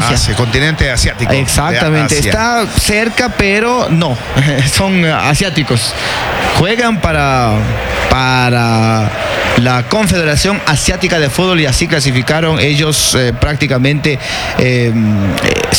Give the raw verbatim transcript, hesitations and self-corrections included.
Asia. Asia, continente asiático. Exactamente, Asia. está cerca, pero no, son asiáticos. Juegan para, para la Confederación Asiática de Fútbol y así clasificaron ellos eh, prácticamente eh,